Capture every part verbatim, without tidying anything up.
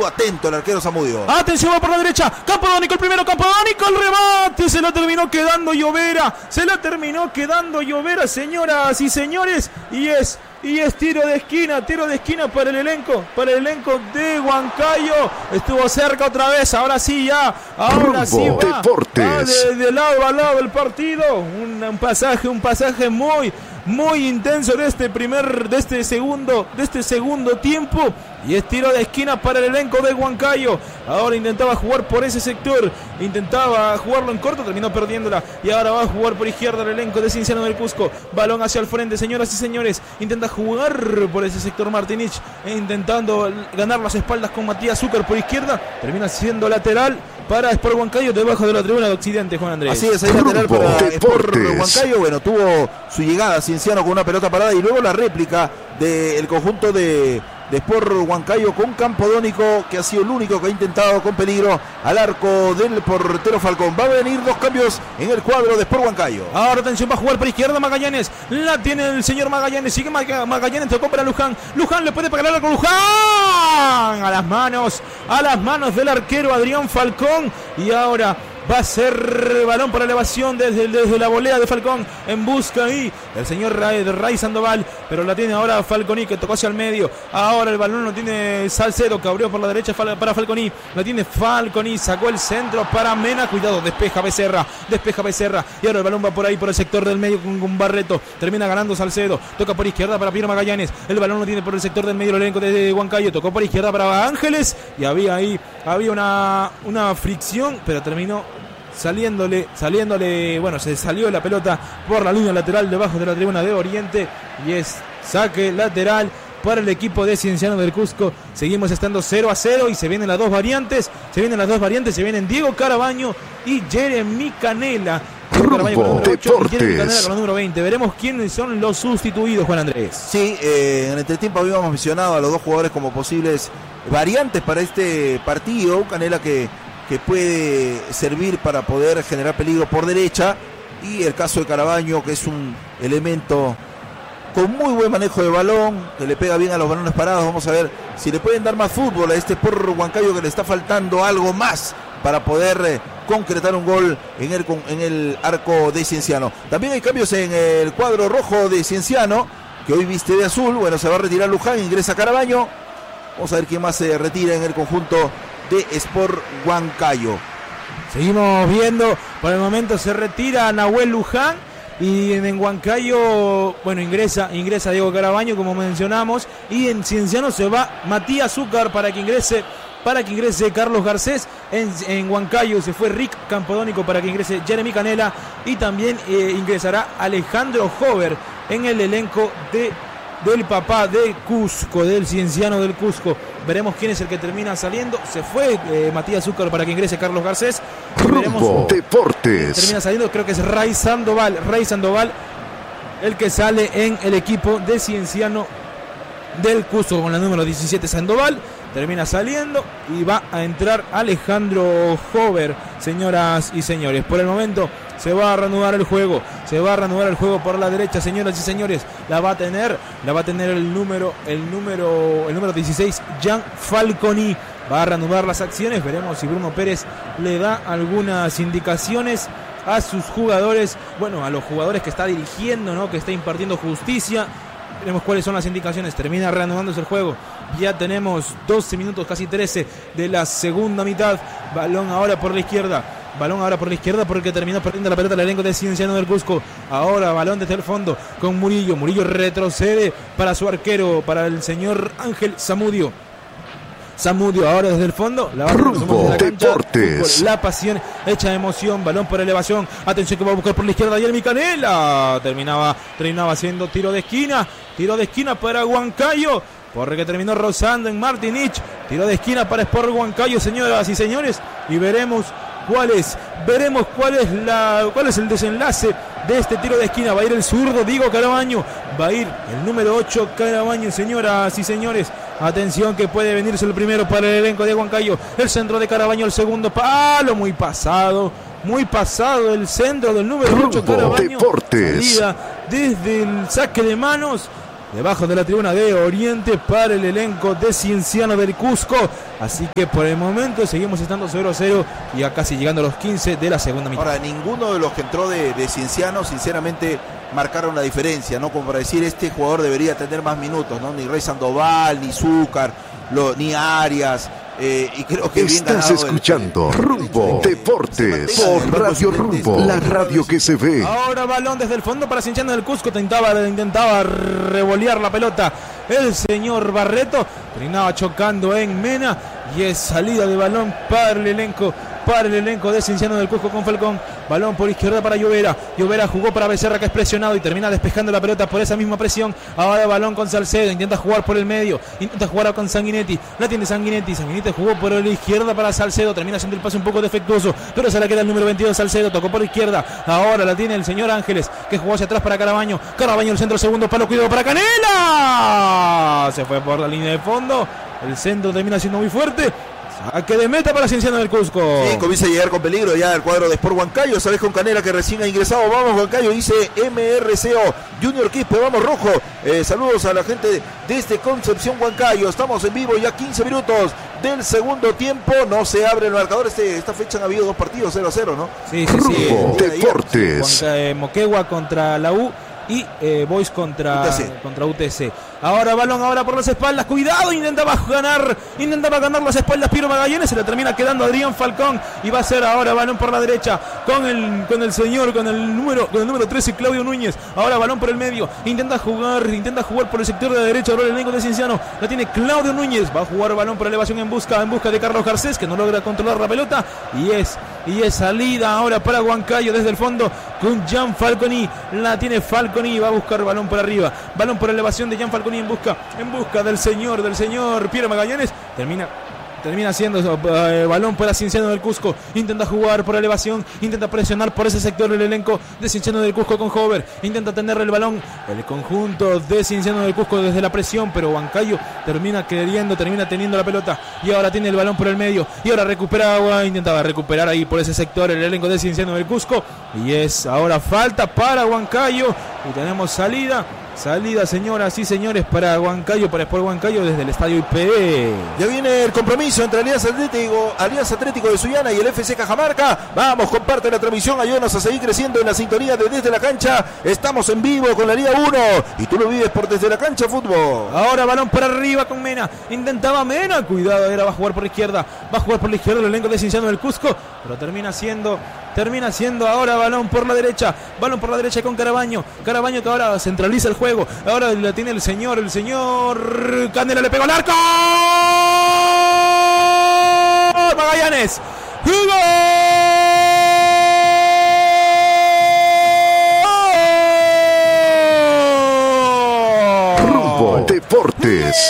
estuvo atento el arquero Zamudio. Atención, va por la derecha. Campodónico el primero, Campodónico el remate. Se la terminó quedando Llovera. Se la terminó quedando Llovera, señoras y señores. Y es... Y es tiro de esquina, tiro de esquina para el elenco, para el elenco de Huancayo. Estuvo cerca otra vez, ahora sí ya, ahora sí va, va de, de lado a lado el partido. Un, un pasaje, un pasaje muy, muy intenso de este primer, de este segundo, de este segundo tiempo. Y es tiro de esquina para el elenco de Huancayo. Ahora intentaba jugar por ese sector, intentaba jugarlo en corto, terminó perdiéndola. Y ahora va a jugar por izquierda el elenco de Cienciano del Cusco. Balón hacia el frente, señoras y señores. Intenta jugar por ese sector Martinich, intentando ganar las espaldas con Matías Zúcar por izquierda. Termina siendo lateral para Sport Huancayo debajo de la tribuna de Occidente, Juan Andrés. Así es, ahí lateral para Sport Huancayo. Bueno, tuvo su llegada Cienciano con una pelota parada y luego la réplica del conjunto de... de Sport Huancayo con Campodónico, que ha sido el único que ha intentado con peligro al arco del portero Falcón. Va a venir dos cambios en el cuadro de Sport Huancayo. Ahora atención, va a jugar por izquierda Magallanes. La tiene el señor Magallanes. Sigue Magallanes, tocó para Luján. Luján le puede pegar al arco. Luján a las manos, a las manos del arquero Adrián Falcón. Y ahora va a ser balón para elevación desde, desde la volea de Falcón en busca ahí el señor Ray, Ray Sandoval, pero la tiene ahora Falconi, que tocó hacia el medio. Ahora el balón lo tiene Salcedo, que abrió por la derecha para Falconi. La tiene Falconi, sacó el centro para Mena. Cuidado, despeja Becerra, despeja Becerra. Y ahora el balón va por ahí, por el sector del medio con, con Barreto. Termina ganando Salcedo. Toca por izquierda para Piero Magallanes. El balón lo tiene por el sector del medio el elenco de Huancayo. Tocó por izquierda para Ángeles. Y había ahí, había una, una fricción, pero terminó saliéndole, saliéndole, bueno, se salió la pelota por la línea lateral debajo de la tribuna de Oriente y es saque lateral para el equipo de Cienciano del Cusco. Seguimos estando cero a cero y se vienen las dos variantes, se vienen las dos variantes, se vienen Diego Carabaño y Jeremy Canela. Diego Carabaño con el número ocho y Jeremy Canela con el número veinte. Veremos quiénes son los sustituidos, Juan Andrés. Sí, eh, en el entretiempo habíamos mencionado a los dos jugadores como posibles variantes para este partido. Canela que que puede servir para poder generar peligro por derecha, y el caso de Carabaño, que es un elemento con muy buen manejo de balón, que le pega bien a los balones parados. Vamos a ver si le pueden dar más fútbol a este Sport Huancayo, que le está faltando algo más para poder eh, concretar un gol en el, en el arco de Cienciano. También hay cambios en el cuadro rojo de Cienciano, que hoy viste de azul. Bueno, se va a retirar Luján, ingresa Carabaño. Vamos a ver quién más se retira en el conjunto de Sport Huancayo. Seguimos viendo, por el momento se retira Nahuel Luján y en Huancayo, bueno, ingresa ingresa Diego Carabaño, como mencionamos, y en Cienciano se va Matías Zúcar para que ingrese para que ingrese Carlos Garcés. En, en Huancayo se fue Rick Campodónico para que ingrese Jeremy Canela, y también eh, ingresará Alejandro Hover en el elenco de del papá de Cusco, del Cienciano del Cusco. Veremos quién es el que termina saliendo. Se fue eh, Matías Zúcar para que ingrese Carlos Garcés. Rumbo Deportes. Termina saliendo, creo que es Ray Sandoval. Ray Sandoval, el que sale en el equipo de Cienciano del Cusco con la número diecisiete. Sandoval termina saliendo y va a entrar Alejandro Hover, señoras y señores. Por el momento se va a reanudar el juego, se va a reanudar el juego por la derecha, señoras y señores. La va a tener, la va a tener el número, el número, el número dieciséis, Gian Falconi. Va a reanudar las acciones. Veremos si Bruno Pérez le da algunas indicaciones a sus jugadores, bueno, a los jugadores que está dirigiendo, ¿no?, que está impartiendo justicia. Veremos cuáles son las indicaciones. Termina reanudándose el juego. Ya tenemos doce minutos, casi trece de la segunda mitad. Balón ahora por la izquierda. Balón ahora por la izquierda porque terminó perdiendo la pelota el elenco de Cienciano del Cusco. Ahora balón desde el fondo con Murillo. Murillo retrocede para su arquero, para el señor Ángel Zamudio. Zamudio ahora desde el fondo. La Rumbo la cancha, Deportes. La pasión hecha de emoción. Balón por elevación. Atención que va a buscar por la izquierda Jeremy Canela. Terminaba, terminaba haciendo tiro de esquina. Tiro de esquina para Huancayo, porque terminó rozando en Martinich. Tiro de esquina para Sport Huancayo, señoras y señores. Y veremos cuál es, veremos cuál es la, cuál es el desenlace de este tiro de esquina. Va a ir el zurdo Diego Carabaño. Va a ir el número ocho Carabaño, señoras y señores. Atención que puede venirse el primero para el elenco de Huancayo. El centro de Carabaño, el segundo palo, muy pasado. Muy pasado el centro del número ocho Carabaño. Deportes. Salida desde el saque de manos. debajo de la tribuna de Oriente para el elenco de Cienciano del Cusco. Así que por el momento seguimos estando cero a cero y ya casi llegando a los quince de la segunda mitad. Ahora, ninguno de los que entró de, de Cienciano, sinceramente, marcaron la diferencia, ¿no? Como para decir, este jugador debería tener más minutos, ¿no? Ni Rey Sandoval, ni Zúcar, lo, ni Arias. Eh, y creo que estás escuchando el, Rumbo el, Deportes por Radio Rumbo, la radio que se ve. Ahora balón desde el fondo para Cienciano del Cusco. Intentaba, intentaba revolear la pelota el señor Barreto, terminaba chocando en Mena y es salida de balón para el elenco para el elenco de Cienciano del Cusco con Falcón. Balón por izquierda para Llovera. Llovera jugó para Becerra, que es presionado y termina despejando la pelota por esa misma presión. Ahora balón con Salcedo. Intenta jugar por el medio. Intenta jugar con Sanguinetti. La tiene Sanguinetti. Sanguinetti jugó por la izquierda para Salcedo. Termina haciendo el pase un poco defectuoso, pero se la queda el número veintidós Salcedo. Tocó por la izquierda. Ahora la tiene el señor Ángeles, que jugó hacia atrás para Carabaño. Carabaño el centro, segundo palo. Cuidado para Canela. Se fue por la línea de fondo. El centro termina siendo muy fuerte. Saque de meta para Cienciano del Cusco. Sí, comienza a llegar con peligro ya el cuadro de Sport Huancayo. Sabes, con Canela, que recién ha ingresado. Vamos Huancayo, dice M R C O Junior Quispe, vamos rojo. Eh, saludos a la gente desde Concepción Huancayo. Estamos en vivo ya quince minutos del segundo tiempo. No se abre el marcador. Este, esta fecha han habido dos partidos cero a cero, ¿no? Sí, sí, sí. Rumbo Deportes. Contra, eh, Moquegua contra la U y eh, Boys contra U T C. contra U T C. Ahora balón, ahora por las espaldas. Cuidado, intentaba ganar, intentaba ganar las espaldas Piero Magallanes. Se le termina quedando Adrián Falcón. Y va a ser ahora balón por la derecha con el, con el señor, con el número, con el número trece, Claudio Núñez. Ahora balón por el medio. Intenta jugar, intenta jugar por el sector de la derecha. Ahora el elenco de Cienciano la tiene Claudio Núñez. Va a jugar balón por elevación en busca, en busca de Carlos Garcés, que no logra controlar la pelota. Y es, y es salida ahora para Huancayo desde el fondo con Jan Falconi. La tiene Falconi. Va a buscar balón por arriba. Balón por elevación de Jan Falconi en busca, en busca del señor, del señor Piero Magallanes. Termina, termina siendo eh, balón para Cienciano del Cusco. Intenta jugar por elevación, intenta presionar por ese sector el elenco de Cienciano del Cusco con Hover. Intenta tener el balón el conjunto de Cienciano del Cusco desde la presión, pero Huancayo termina queriendo, termina teniendo la pelota y ahora tiene el balón por el medio y ahora recupera agua. Intentaba recuperar ahí por ese sector el elenco de Cienciano del Cusco y es ahora falta para Huancayo y tenemos salida. Salida, señoras y señores, para Huancayo, para Sport Huancayo desde el estadio I P E. Ya viene el compromiso entre Alianza Atlético, Alianza Atlético de Sullana y el F C Cajamarca. Vamos, comparte la transmisión, ayúdanos a seguir creciendo en la sintonía de Desde la Cancha. Estamos en vivo con la Liga uno y tú lo vives por Desde la Cancha Fútbol. Ahora balón para arriba con Mena. Intentaba Mena, cuidado, era va a jugar por la izquierda. Va a jugar por la izquierda el elenco de Cienciano del Cusco, pero termina siendo... Termina siendo ahora balón por la derecha. Balón por la derecha con Carabaño. Carabaño que ahora centraliza el juego. Ahora la tiene el señor, el señor Candela, le pegó al arco. Magallanes. ¡Gol! Rumbo Deportes.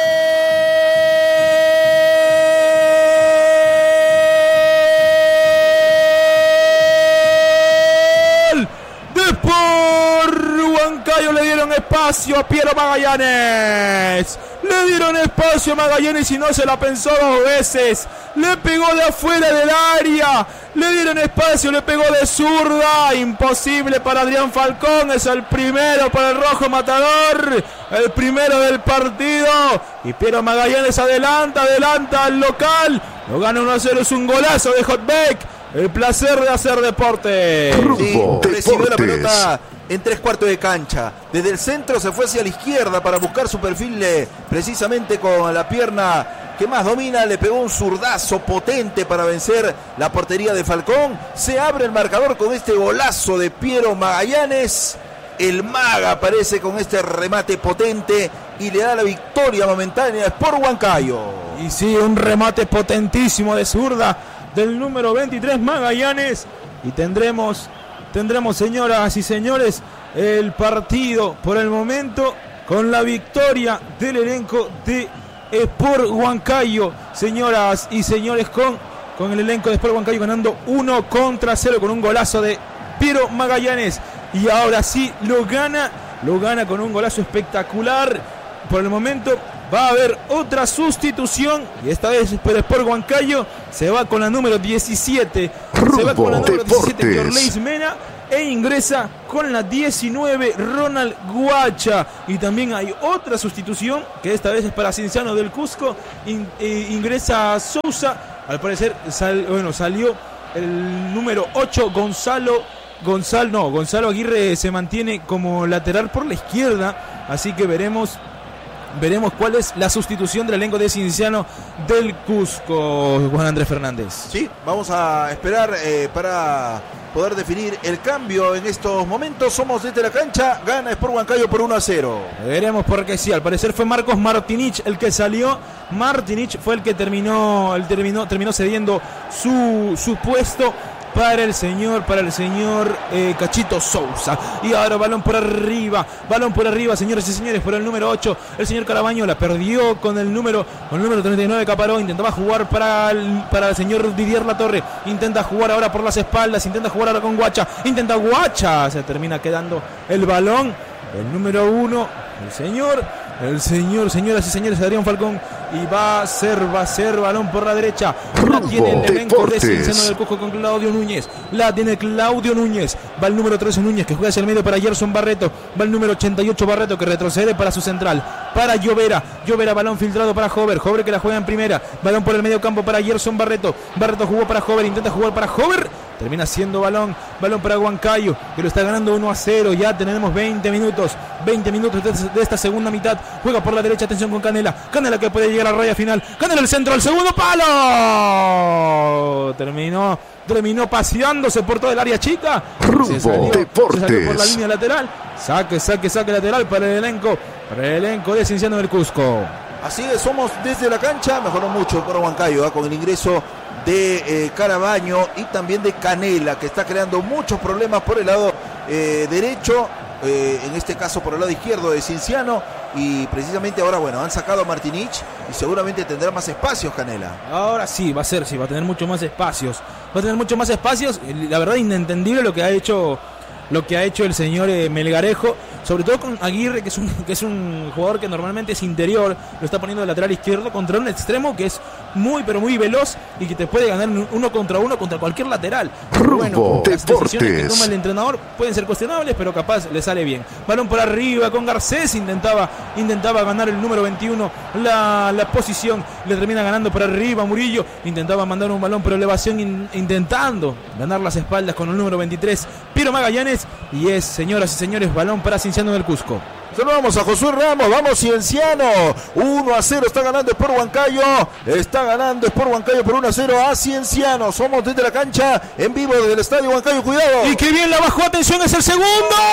Le dieron espacio a Piero Magallanes. Le dieron espacio a Magallanes y no se la pensó dos veces. Le pegó de afuera del área. Le dieron espacio, le pegó de zurda. Imposible para Adrián Falcón. Es el primero para el rojo matador. El primero del partido. Y Piero Magallanes adelanta, adelanta al local. Lo gana uno a cero. Es un golazo de Hotbeck. El placer de hacer deporte. Sí, recibió la pelota en tres cuartos de cancha. Desde el centro se fue hacia la izquierda para buscar su perfil, eh, precisamente con la pierna que más domina. Le pegó un zurdazo potente para vencer la portería de Falcón. Se abre el marcador con este golazo de Piero Magallanes. El Maga aparece con este remate potente y le da la victoria momentánea por Huancayo. Y sí, un remate potentísimo de zurda del número veintitrés Magallanes. Y tendremos, tendremos, señoras y señores, el partido por el momento con la victoria del elenco de Sport Huancayo. Señoras y señores, con, con el elenco de Sport Huancayo ganando uno contra cero con un golazo de Piero Magallanes. Y ahora sí lo gana, lo gana con un golazo espectacular. Por el momento va a haber otra sustitución y esta vez para Sport Huancayo se va con la número diecisiete. Rumbo se va con la número Deportes. diecisiete, Orleis Mena. e ingresa con la diecinueve Ronald Guacha. Y también hay otra sustitución que esta vez es para Cienciano del Cusco. In, eh, ingresa Sousa. Al parecer sal, bueno, salió el número ocho Gonzalo Gonzalo no Gonzalo Aguirre se mantiene como lateral por la izquierda. Así que veremos Veremos cuál es la sustitución del elenco de Cienciano del Cusco, Juan Andrés Fernández. Sí, vamos a esperar eh, para poder definir el cambio en estos momentos. Somos desde la cancha, gana Sport Huancayo por uno a cero. Veremos porque sí, al parecer fue Marcos Martinich el que salió. Martinich fue el que terminó, el terminó, terminó cediendo su, su puesto para el señor, para el señor eh, Cachito Sousa. Y ahora balón por arriba, balón por arriba, señores y señores, por el número ocho. El señor Carabaño la perdió con el número, con el número treinta y nueve Caparó. Intentaba jugar para el, para el señor Didier Latorre. Intenta jugar ahora por las espaldas, intenta jugar ahora con Guacha. Intenta Guacha, se termina quedando el balón. El número uno, el señor, el señor, señoras y señores, Adrián Falcón. Y va a ser, va a ser balón por la derecha. La tiene el elenco de Cienciano del Cusco con Claudio Núñez. La tiene Claudio Núñez. Va el número trece Núñez que juega hacia el medio para Gerson Barreto. Va el número ochenta y ocho Barreto que retrocede para su central. Para Llovera. Llovera, balón filtrado para Hover. Hover que la juega en primera. Balón por el medio campo para Gerson Barreto. Barreto jugó para Hover. Intenta jugar para Hover. Termina siendo balón. Balón para Huancayo que lo está ganando uno a cero. Ya tenemos veinte minutos. veinte minutos de esta segunda mitad. Juega por la derecha. Atención con Canela. Canela que puede llegar a la raya final. Canela el centro al segundo palo. Terminó. Terminó paseándose por toda el área chica. Rumbo se salió, Deportes. Se salió por la línea lateral. Saque, saque, saque lateral para el elenco. Para el elenco de Cienciano del Cusco. Así es, somos desde la cancha. Mejoró mucho por Huancayo, ¿eh? Con el ingreso de eh, Carabaño y también de Canela, que está creando muchos problemas por el lado eh, derecho, eh, en este caso por el lado izquierdo de Cienciano. Y precisamente ahora, bueno, han sacado a Martinich y seguramente tendrá más espacios Canela. Ahora sí, va a ser, sí, va a tener mucho más espacios. Va a tener mucho más espacios. La verdad, inentendible lo que ha hecho, lo que ha hecho el señor eh, Melgarejo. Sobre todo con Aguirre, que es, un, que es un jugador que normalmente es interior. Lo está poniendo de lateral izquierdo contra un extremo que es muy, pero muy veloz y que te puede ganar uno contra uno contra cualquier lateral. Rumbo bueno, las decisiones que Deportes. toma el entrenador pueden ser cuestionables, pero capaz le sale bien. Balón por arriba con Garcés. Intentaba, intentaba ganar el número veintiuno la, la posición. Le termina ganando por arriba Murillo. Intentaba mandar un balón por elevación, in, intentando ganar las espaldas con el número veintitrés Piero Magallanes. Y es, señoras y señores, balón para Cienciano del Cusco. Saludamos a Josué Ramos, vamos Cienciano, uno a cero está ganando Sport Huancayo, está ganando Sport Huancayo por uno a cero a Cienciano. Somos desde la cancha, en vivo desde el estadio Huancayo, cuidado. Y qué bien la bajó, atención, es el segundo.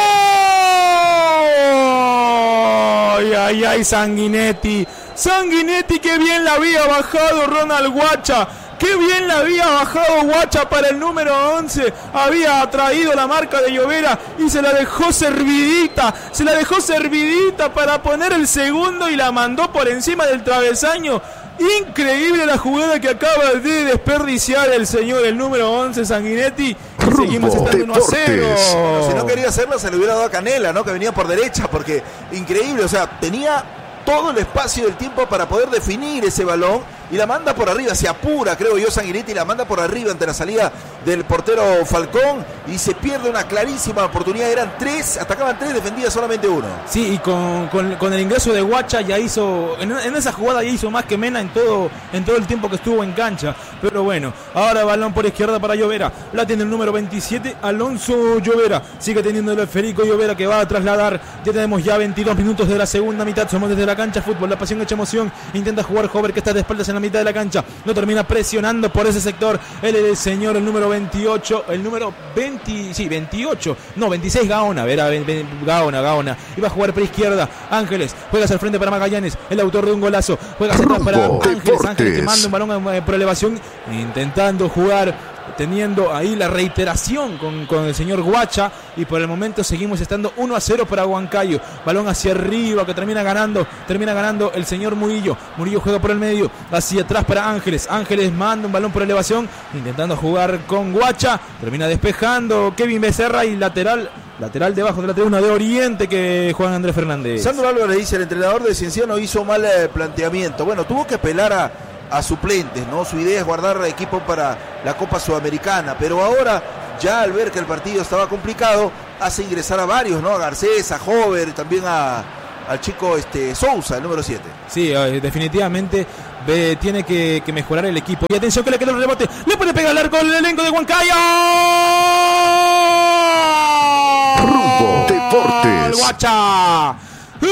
Ay, ay, ay, Sanguinetti, Sanguinetti, qué bien la había bajado Ronald Guacha. Qué bien la había bajado Guacha para el número once. Había traído la marca de Llovera y se la dejó servidita. Se la dejó servidita para poner el segundo y la mandó por encima del travesaño. Increíble la jugada que acaba de desperdiciar el señor, el número once, Sanguinetti. Rumbo Seguimos estando uno a cero. Pero si no quería hacerlo, se le hubiera dado a Canela, ¿no? Que venía por derecha, porque increíble, o sea, tenía todo el espacio del tiempo para poder definir ese balón y la manda por arriba, se apura, creo yo, Sanguinetti, la manda por arriba ante la salida del portero Falcón y se pierde una clarísima oportunidad. Eran tres, atacaban tres, defendía solamente uno. Sí, y con, con, con el ingreso de Guacha ya hizo, en, en esa jugada ya hizo más que Mena en todo, en todo el tiempo que estuvo en cancha. Pero bueno, ahora balón por izquierda para Llovera, la tiene el número veintisiete Alonso Llovera, sigue teniendo el Federico Llovera que va a trasladar. Ya tenemos ya veintidós minutos de la segunda mitad, somos desde la cancha, fútbol, la pasión hecha emoción. Intenta jugar Hover que está de espaldas en la mitad de la cancha, no termina presionando por ese sector el, el señor, el número veintiocho, el número veinte, sí, veintiocho, no, veintiséis Gaona, verá, Gaona, Gaona, iba a jugar por izquierda, Ángeles, juega hacia el frente para Magallanes, el autor de un golazo, juega hacia atrás para Ángeles, Ángeles que manda un balón por elevación, intentando jugar, teniendo ahí la reiteración con, con el señor Guacha, y por el momento seguimos estando uno a cero para Huancayo. Balón hacia arriba que termina ganando, termina ganando el señor Murillo. Murillo juega por el medio, hacia atrás para Ángeles. Ángeles manda un balón por elevación, intentando jugar con Guacha, termina despejando Kevin Becerra y lateral. Lateral debajo de la tribuna de Oriente que Juan Andrés Fernández. Sandro Álvarez dice, el entrenador de Cienciano hizo mal eh, planteamiento. Bueno, tuvo que apelar a a suplentes, ¿no? Su idea es guardar equipo para la Copa Sudamericana, pero ahora ya al ver que el partido estaba complicado, hace ingresar a varios, ¿no? A Garcés, a Hover, también a, al chico este, Sousa, el número siete. Sí, eh, definitivamente ve, tiene que, que mejorar el equipo. Y atención que le queda el rebote, le puede pegar al arco el elenco de Huancayo. Rumbo Deportes. ¡El Guacha! ¡Gol!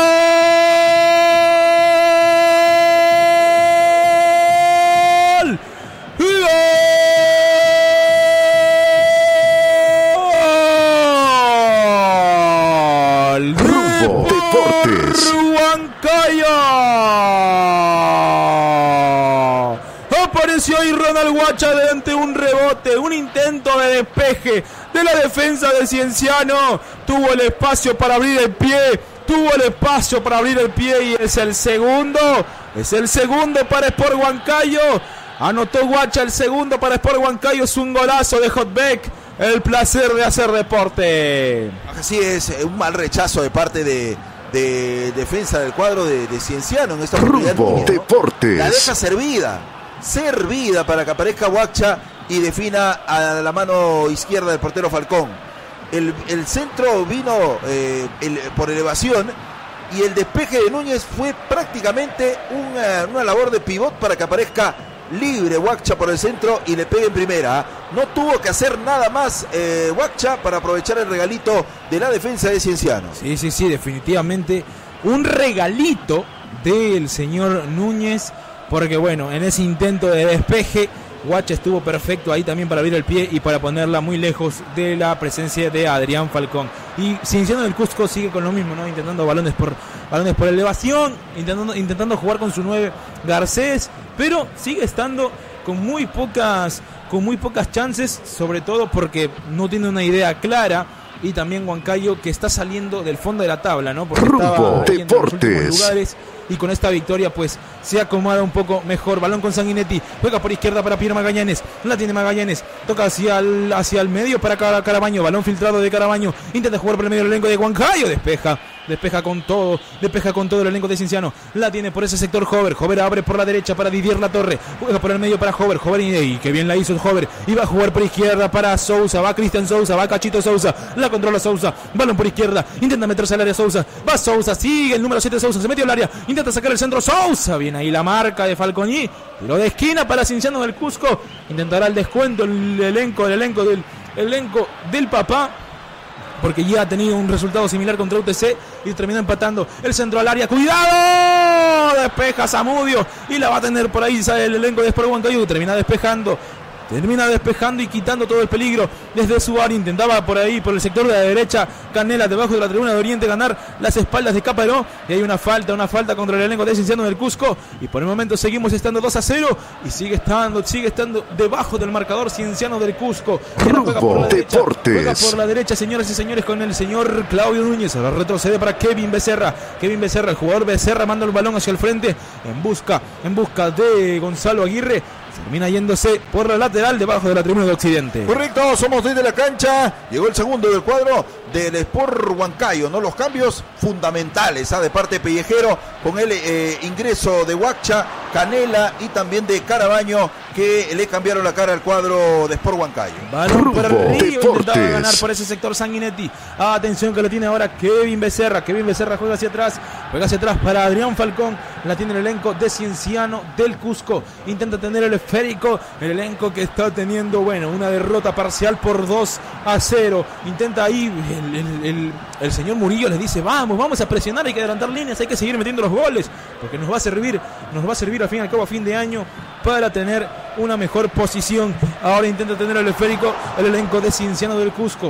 Rumbo Deportes. Huancayo. Apareció ahí Ronald Guacha ante un rebote, un intento de despeje de la defensa de Cienciano. Tuvo el espacio para abrir el pie. Tuvo el espacio para abrir el pie y es el segundo. Es el segundo para Sport Huancayo. Anotó Guacha el segundo para Sport Huancayo. Es un golazo de Hotbeck. El placer de hacer deporte. Así es, un mal rechazo de parte de, de defensa del cuadro de, de Cienciano en esta oportunidad. Rumbo Deportes. La deja servida, servida para que aparezca Guacha y defina a la mano izquierda del portero Falcón. El, el centro vino eh, el, por elevación y el despeje de Núñez fue prácticamente una, una labor de pivot para que aparezca libre Guacha por el centro y le pegue en primera. No tuvo que hacer nada más eh, Guacha para aprovechar el regalito de la defensa de Cienciano. Sí, sí, sí, definitivamente un regalito del señor Núñez, porque bueno, en ese intento de despeje Guacha estuvo perfecto ahí también para abrir el pie y para ponerla muy lejos de la presencia de Adrián Falcón. Y Cienciano del Cusco sigue con lo mismo, ¿no? Intentando balones por balones por elevación, intentando, intentando jugar con su nueve Garcés, pero sigue estando con muy pocas, con muy pocas chances, sobre todo porque no tiene una idea clara. Y también Huancayo, que está saliendo del fondo de la tabla, ¿no? Porque Rumbo estaba ahí en los últimos Deportes. lugares. Y con esta victoria pues se acomoda un poco mejor. Balón con Sanguinetti, juega por izquierda para Piero Magallanes, la tiene Magallanes, toca hacia el, hacia el medio para Carabaño, balón filtrado de Carabaño, intenta jugar por el medio del elenco de Huancayo, despeja, despeja con todo, despeja con todo el elenco de Cienciano, la tiene por ese sector Hover, Hover abre por la derecha para Didier Latorre, juega por el medio para Hover, Hover y, y que bien la hizo Hover, iba a jugar por izquierda para Sousa, va Cristian Sousa, va Cachito Sousa, la controla Sousa, balón por izquierda, intenta meterse al área Sousa, va Sousa, sigue el número siete Sousa, se metió al área, intenta sacar el centro Sousa, viene ahí la marca de Falconí, tiro de esquina para Cienciano del Cusco, intentará el descuento el elenco, el elenco del el elenco del papá, porque ya ha tenido un resultado similar contra U T C y termina empatando el centro al área, cuidado, despeja Zamudio y la va a tener por ahí, sale el elenco de Sport Huancayo, termina despejando. Termina despejando y quitando todo el peligro desde su área. Intentaba por ahí, por el sector de la derecha, Canela debajo de la tribuna de Oriente ganar las espaldas de Caparó. Y hay una falta, una falta contra el elenco de Cienciano del Cusco. Y por el momento seguimos estando dos a cero. Y sigue estando, sigue estando debajo del marcador Cienciano del Cusco. Rumbo Deportes. Juega por la derecha, señoras y señores, con el señor Claudio Núñez. Ahora retrocede para Kevin Becerra. Kevin Becerra, el jugador Becerra, manda el balón hacia el frente. En busca, en busca de Gonzalo Aguirre. Termina yéndose por la lateral debajo de la tribuna de Occidente. Correcto, somos desde la cancha. Llegó el segundo del cuadro del Sport Huancayo, ¿no? Los cambios fundamentales, ¿ah? De parte de Pellejero, con el eh, ingreso de Guacha, Canela y también de Carabaño, que le cambiaron la cara al cuadro de Sport Huancayo. Balón para Rumbo Río, intentaba Deportes. ganar por ese sector Sanguinetti. Atención que lo tiene ahora Kevin Becerra. Kevin Becerra juega hacia atrás, juega hacia atrás para Adrián Falcón. La tiene el elenco de Cienciano del Cusco. Intenta tener el esférico, el elenco que está teniendo, bueno, una derrota parcial por dos a cero. Intenta ahí, el, el, el, el señor Murillo les dice, vamos, vamos a presionar, hay que adelantar líneas, hay que seguir metiendo los goles, porque nos va a servir, nos va a servir al fin y al cabo a fin de año para tener una mejor posición. Ahora intenta tener el esférico el elenco de Cienciano del Cusco.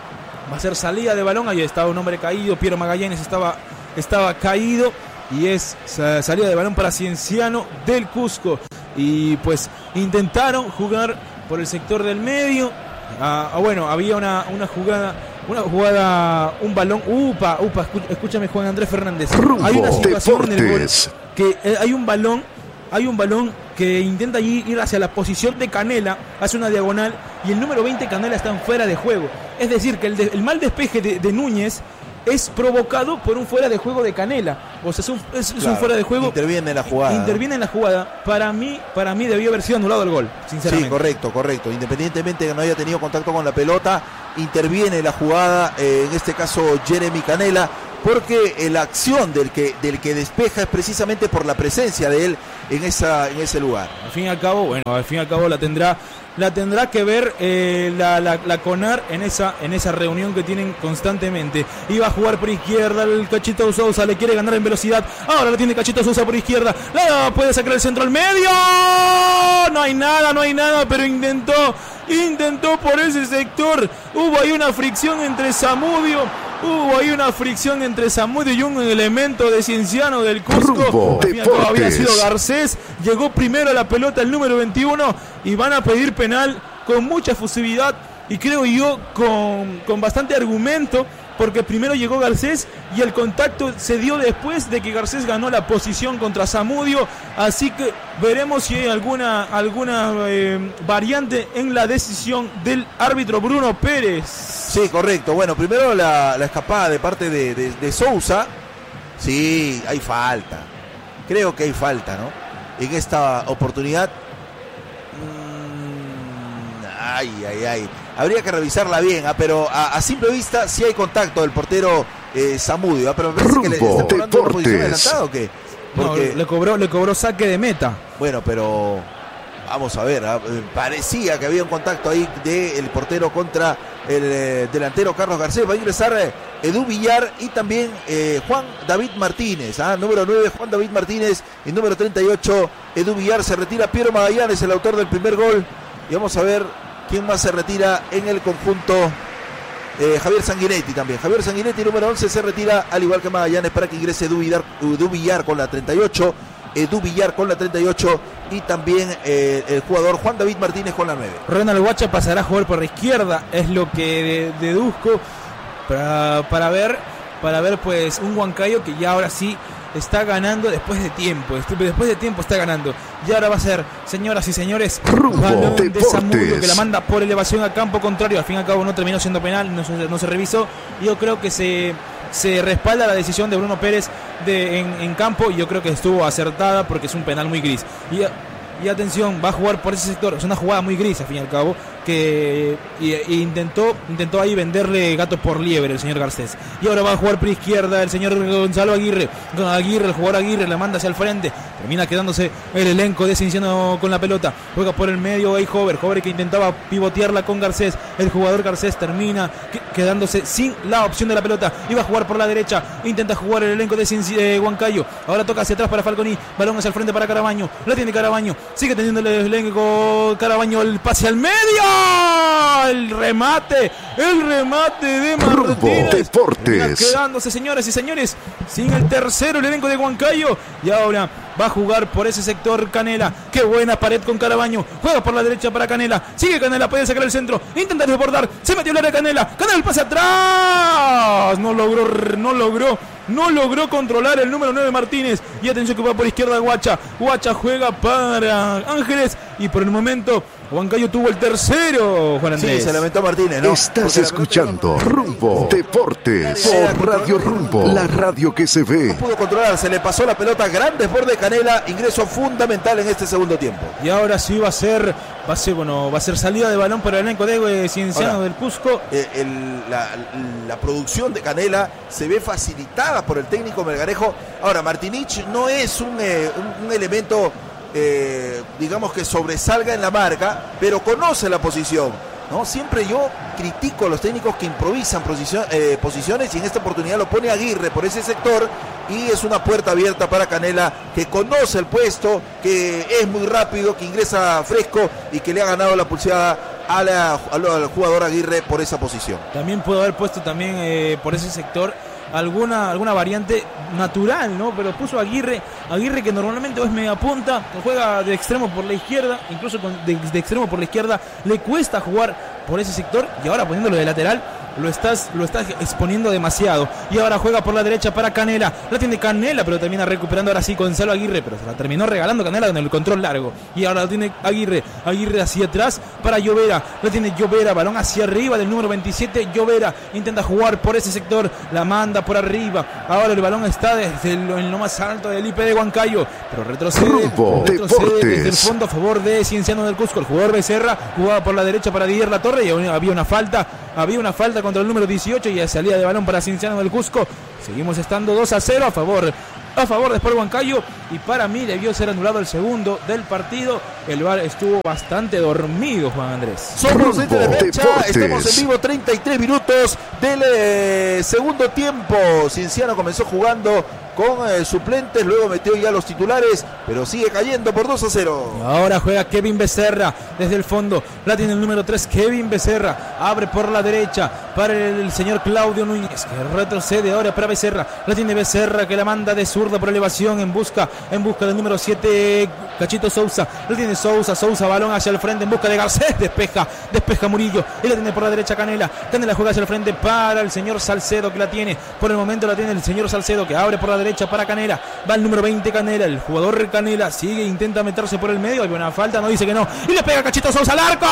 Va a ser salida de balón, ahí estaba un hombre caído, Piero Magallanes estaba, estaba caído. Y es salida de balón para Cienciano del Cusco. Y pues intentaron jugar por el sector del medio. Ah, bueno, había una, una jugada, una jugada, un balón. Upa, upa, escúchame Juan Andrés Fernández. Rumbo Hay una situación en el gol Deportes. que eh, hay un balón, hay un balón que intenta allí ir hacia la posición de Canela, hace una diagonal y el número veinte Canela está fuera de juego. Es decir, que el, de, el mal despeje de, de Núñez es provocado por un fuera de juego de Canela. O sea, es un, es, claro, es un fuera de juego. Interviene en la jugada. Interviene en la jugada. Para mí, para mí debió haber sido anulado el gol, sinceramente. Sí, correcto, correcto. Independientemente de que no haya tenido contacto con la pelota, interviene en la jugada, eh, en este caso Jeremy Canela, porque eh, la acción del que, del que despeja es precisamente por la presencia de él en, esa, en ese lugar. Al fin y al cabo, bueno, al fin y al cabo la tendrá, la tendrá que ver eh, la, la, la CONAR en esa, en esa reunión que tienen constantemente. Iba a jugar por izquierda el Cachito Sousa, le quiere ganar en velocidad. Ahora la tiene Cachito Sousa por izquierda. La puede sacar el centro al medio. No hay nada, no hay nada, pero intentó, intentó por ese sector. Hubo ahí una fricción entre Zamudio. Hubo ahí una fricción entre Zamudio y un elemento de Cienciano del Cusco. Había sido Garcés. Llegó primero a la pelota el número veintiuno y van a pedir penal con mucha efusividad y creo yo con, con bastante argumento, porque primero llegó Garcés y el contacto se dio después de que Garcés ganó la posición contra Zamudio. Así que veremos si hay alguna, alguna eh, variante en la decisión del árbitro Bruno Pérez. Sí, correcto. Bueno, primero la, la escapada de parte de, de, de Sousa. Sí, hay falta. Creo que hay falta, ¿no? En esta oportunidad. Mmm, ay, ay, ay. Habría que revisarla bien, ¿ah? Pero a, a simple vista sí hay contacto del portero eh, Zamudio, ¿ah? Pero me parece Rumbo que le está cobrando una posición adelantada, ¿o qué? Porque... No, le cobró, le cobró saque de meta. Bueno, pero vamos a ver, ¿ah? Parecía que había un contacto ahí del portero contra el eh, delantero Carlos Garcés. Va a ingresar eh, Edu Villar y también eh, Juan David Martínez, ¿ah? Número nueve Juan David Martínez y número treinta y ocho Edu Villar. Se retira Piero Magallanes, el autor del primer gol, y vamos a ver quién más se retira en el conjunto. eh, Javier Sanguinetti también, Javier Sanguinetti número once se retira, al igual que Magallanes, para que ingrese Edu Villar, Edu Villar con la treinta y ocho, Edu Villar con la treinta y ocho y también eh, el jugador Juan David Martínez con la nueve. Ronald Guacha pasará a jugar por la izquierda, es lo que de, deduzco para, para ver para ver pues un Huancayo que ya ahora sí está ganando después de tiempo, después de tiempo está ganando. Y ahora va a ser, señoras y señores, balón de Zamudio, que la manda por elevación a campo contrario. Al fin y al cabo no terminó siendo penal, no se, no se revisó. Yo creo que se, se respalda la decisión de Bruno Pérez de, en, en campo, y yo creo que estuvo acertada porque es un penal muy gris. Y, y atención, va a jugar por ese sector, es una jugada muy gris al fin y al cabo, que y, y intentó intentó ahí venderle gato por liebre el señor Garcés. Y ahora va a jugar por izquierda el señor Gonzalo Aguirre. Aguirre, el jugador Aguirre, la manda hacia el frente, termina quedándose el elenco de Cienciano con la pelota. Juega por el medio ahí Hover, Hover que intentaba pivotearla con Garcés. El jugador Garcés termina quedándose sin la opción de la pelota. Iba a jugar por la derecha, intenta jugar el elenco de, de Huancayo. Ahora toca hacia atrás para Falconi, balón hacia el frente para Carabaño, la tiene Carabaño, sigue teniendo el elenco Carabaño, el pase al medio. El remate, el remate de Martínez. Deportes. Quedándose, señoras y señores, sin el tercero el elenco de Huancayo. Y ahora va a jugar por ese sector Canela. Qué buena pared con Carabaño. Juega por la derecha para Canela. Sigue Canela, puede sacar el centro. Intenta desbordar. Se metió el área Canela. Canela el pase atrás. No logró, no logró. No logró controlar el número nueve Martínez. Y atención que va por izquierda Guacha. Guacha juega para Ángeles. Y por el momento Huancayo tuvo el tercero, Juan Andrés. Sí, se lamentó Martínez, ¿no? Estás Porque escuchando Rumbo Deportes por Radio Rumbo, la radio que se ve. No pudo controlar, se le pasó la pelota, gran desborde de Canela, ingreso fundamental en este segundo tiempo. Y ahora sí va a ser, va a ser, bueno, va a ser salida de balón para el elenco de Cienciano ahora, del Cusco. Eh, el, la, la producción de Canela se ve facilitada por el técnico Melgarejo. Ahora, Martinich no es un, eh, un, un elemento... Eh, digamos que sobresalga en la marca, pero conoce la posición, ¿no? Siempre yo critico a los técnicos que improvisan posición, eh, posiciones, y en esta oportunidad lo pone Aguirre por ese sector, y es una puerta abierta para Canela, que conoce el puesto, que es muy rápido, que ingresa fresco y que le ha ganado la pulseada a la, al jugador Aguirre por esa posición. También pudo haber puesto también eh, por ese sector alguna alguna variante natural, ¿no? Pero puso a Aguirre, Aguirre que normalmente es media punta, juega de extremo por la izquierda, incluso con, de, de extremo por la izquierda le cuesta jugar por ese sector, y ahora poniéndolo de lateral lo estás, lo estás exponiendo demasiado. Y ahora juega por la derecha para Canela. La tiene Canela, pero termina recuperando ahora sí Gonzalo Aguirre, pero se la terminó regalando Canela con el control largo. Y ahora la tiene Aguirre. Aguirre hacia atrás para Llovera. La tiene Llovera, balón hacia arriba del número veintisiete. Llovera intenta jugar por ese sector, la manda por arriba. Ahora el balón está desde el, en lo más alto del I P de Huancayo, pero retrocede, retrocede desde el fondo a favor de Cienciano del Cusco. El jugador Becerra jugaba por la derecha para Didier Latorre y había una falta, había una falta contra el número dieciocho y salida de balón para Cienciano del Cusco. Seguimos estando dos a cero a favor a favor de Sport Huancayo, y para mí debió ser anulado el segundo del partido. El V A R estuvo bastante dormido, Juan Andrés. Somos desde la cancha, estamos en vivo, treinta y tres minutos del eh, segundo tiempo. Cienciano comenzó jugando con eh, suplentes, luego metió ya los titulares, pero sigue cayendo por dos a cero. Ahora juega Kevin Becerra desde el fondo, la tiene el número tres, Kevin Becerra, abre por la derecha para el, el señor Claudio Núñez, que retrocede ahora para Becerra, la tiene Becerra que la manda de zurda por elevación en busca, en busca del número siete, Cachito Sousa, la tiene Sousa, Sousa, balón hacia el frente en busca de Garcés, despeja, despeja Murillo, y la tiene por la derecha Canela, Canela juega hacia el frente para el señor Salcedo que la tiene, por el momento la tiene el señor Salcedo que abre por la derecha para Canela, va el número veinte Canela, el jugador Canela sigue, intenta meterse por el medio, hay una falta, no dice que no, y le pega Cachito Sousa al arco,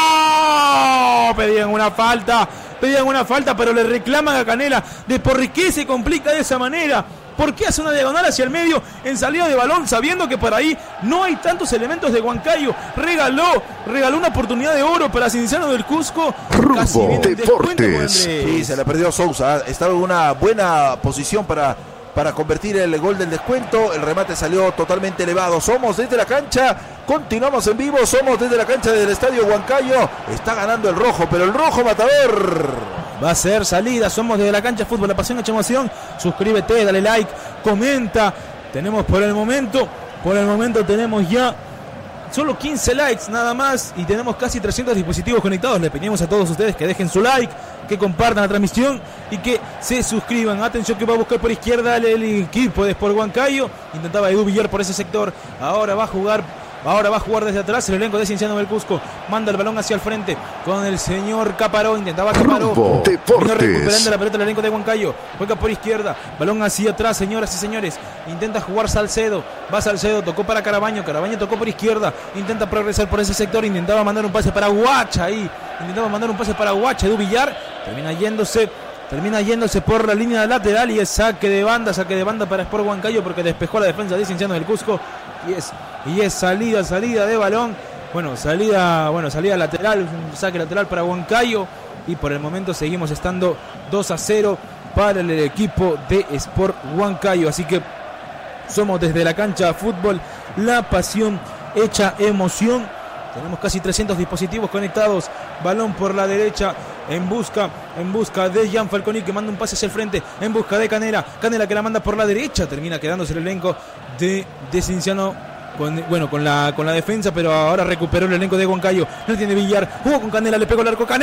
pedían una falta, pedían una falta, pero le reclaman a Canela de por qué se complica de esa manera. ¿Por qué hace una diagonal hacia el medio en salida de balón sabiendo que por ahí no hay tantos elementos de Huancayo? Regaló, regaló una oportunidad de oro para Cienciano del Cusco. Rumbo Deportes. Sí, se le perdió Sousa. Estaba en una buena posición para, para convertir el gol del descuento. El remate salió totalmente elevado. Somos desde la cancha. Continuamos en vivo. Somos desde la cancha del estadio Huancayo. Está ganando el rojo, pero el rojo matador. Va a ser salida, somos desde la cancha Fútbol, la pasión hecha emoción. Suscríbete, dale like, comenta. Tenemos por el momento, por el momento tenemos ya solo quince likes nada más y tenemos casi trescientos dispositivos conectados. Le pedimos a todos ustedes que dejen su like, que compartan la transmisión y que se suscriban. Atención que va a buscar por izquierda el, el equipo de Sport Huancayo. Intentaba Edu Villar por ese sector. Ahora va a jugar Ahora va a jugar desde atrás el elenco de Cienciano del Cusco. Manda el balón hacia el frente con el señor Caparó. Intentaba Caparó. Rumbo Deportes. Recuperando la pelota el elenco de Huancayo. Juega por izquierda. Balón hacia atrás, señoras y señores. Intenta jugar Salcedo. Va Salcedo. Tocó para Carabaño. Carabaño tocó por izquierda. Intenta progresar por ese sector. Intentaba mandar un pase para Huacha ahí. Intentaba mandar un pase para Huacha. Edu Villar. Termina yéndose. Termina yéndose por la línea lateral y es saque de banda. Saque de banda para Sport Huancayo porque despejó la defensa de Cienciano del Cusco. Y es, y es salida, salida de balón. Bueno, salida, bueno, salida lateral, un saque lateral para Huancayo. Y por el momento seguimos estando dos a cero para el equipo de Sport Huancayo. Así que somos desde la cancha Fútbol, la pasión hecha emoción. Tenemos casi trescientos dispositivos conectados. Balón por la derecha en busca, en busca de Jan Falconi que manda un pase hacia el frente. En busca de Canela. Canela que la manda por la derecha. Termina quedándose el elenco de, de Cienciano. Con, bueno, con la, con la defensa, pero ahora recuperó el elenco de Huancayo. No tiene Villar. Jugó con Canela. Le pegó el arco.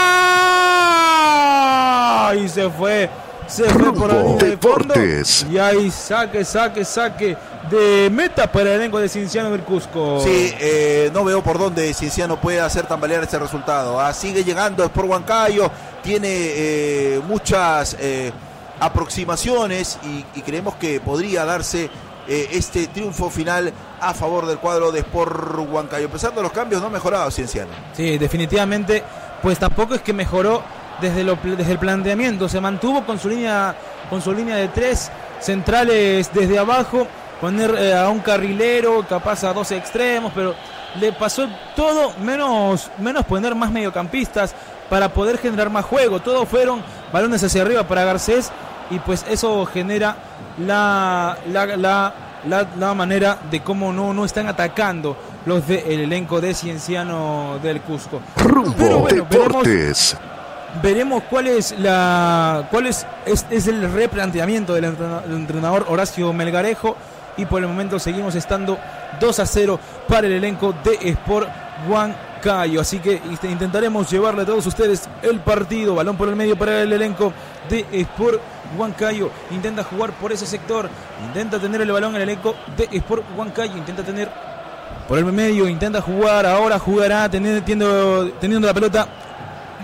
¡Canela! Y se fue. Se fue por la línea de fondo. Y ahí saque, saque, saque de meta para el elenco de Cienciano del Cusco. Sí, eh, no veo por dónde Cienciano puede hacer tambalear este resultado. Ah, sigue llegando por Huancayo, tiene eh, muchas eh, aproximaciones y, y creemos que podría darse eh, este triunfo final a favor del cuadro de Sport Huancayo. Empezando los cambios, no ha mejorado Cienciano. Sí, definitivamente, pues tampoco es que mejoró desde, lo, desde el planteamiento. Se mantuvo con su línea, con su línea de tres centrales desde abajo. Poner eh, a un carrilero, capaz a dos extremos, pero le pasó todo menos, menos poner más mediocampistas para poder generar más juego. Todos fueron balones hacia arriba para Garcés y pues eso genera la, la, la, la, la manera de cómo no, no están atacando los del de elenco de Cienciano del Cusco. Rumbo pero bueno, Deportes. Veremos, veremos cuál es la cuál es, es, es el replanteamiento del entrenador, del entrenador Horacio Melgarejo. Y por el momento seguimos estando dos a cero para el elenco de Sport Huancayo. Así que intentaremos llevarle a todos ustedes el partido. Balón por el medio para el elenco de Sport Huancayo. Intenta jugar por ese sector. Intenta tener el balón en el elenco de Sport Huancayo. Intenta tener por el medio. Intenta jugar. Ahora jugará teniendo, teniendo la pelota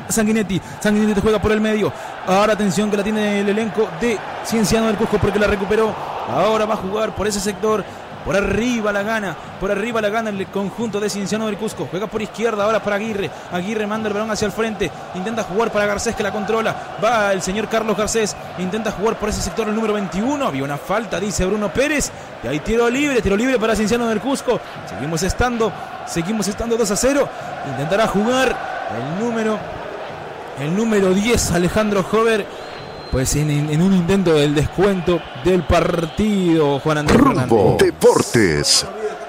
Sanguinetti. Sanguinetti juega por el medio. Ahora atención que la tiene el elenco de Cienciano del Cusco porque la recuperó. Ahora va a jugar por ese sector. Por arriba la gana, por arriba la gana el conjunto de Cienciano del Cusco. Juega por izquierda ahora para Aguirre. Aguirre manda el balón hacia el frente. Intenta jugar para Garcés que la controla. Va el señor Carlos Garcés. Intenta jugar por ese sector el número veintiuno. Había una falta, dice Bruno Pérez. Y hay tiro libre, tiro libre para Cienciano del Cusco. Seguimos estando, seguimos estando dos a cero. Intentará jugar el número, el número diez, Alejandro Hover. Pues en, en un intento del descuento del partido, Juan Andrés Rumbo Fernández. Deportes.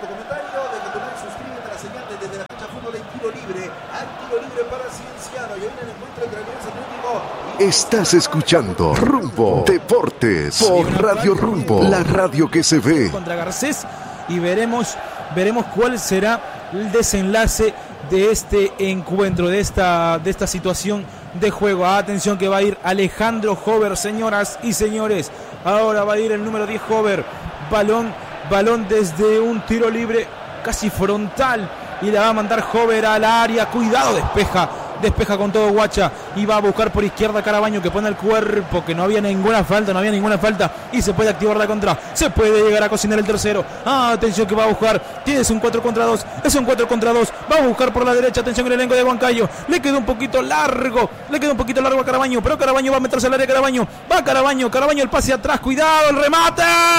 Estás escuchando Rumbo Deportes por Radio Rumbo, la radio que se ve. Contra Garcés y veremos, veremos cuál será el desenlace de este encuentro, de esta, de esta situación de juego. Atención que va a ir Alejandro Hover, señoras y señores. Ahora va a ir el número diez Hover. Balón, balón desde un tiro libre casi frontal. Y la va a mandar Hover al área. Cuidado, despeja. Despeja con todo Guacha y va a buscar por izquierda Carabaño que pone el cuerpo, que no había ninguna falta, no había ninguna falta y se puede activar la contra, se puede llegar a cocinar el tercero. Ah, atención que va a buscar, tienes un cuatro contra dos, es un cuatro contra dos, va a buscar por la derecha, atención el elenco de Huancayo, le quedó un poquito largo, le quedó un poquito largo a Carabaño, pero Carabaño va a meterse al área, Carabaño, va Carabaño, Carabaño el pase atrás, cuidado, el remate,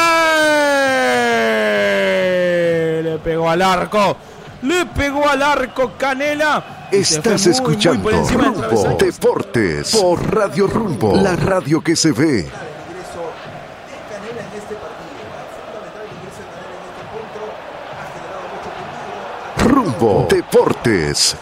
le pegó al arco. Le pegó al arco Canela. Estás muy, escuchando muy Rumbo Deportes por Radio Rumbo, la radio que se ve. Rumbo Deportes.